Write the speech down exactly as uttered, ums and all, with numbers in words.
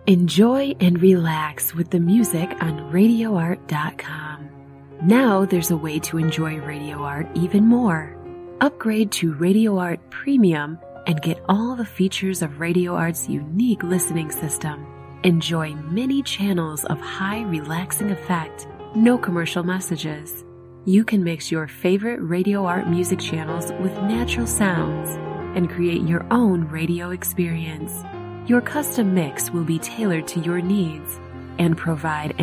Enjoy and relax with the music on radio art dot com. Now there's a way to enjoy Radio Art even more. Upgrade to Radio Art Premium and get all the features of Radio Art's unique listening system. Enjoy many channels of high relaxing effect, no commercial messages. You can mix your favorite Radio Art music channels with natural sounds and create your own radio experience. Your custom mix will be tailored to your needs and provide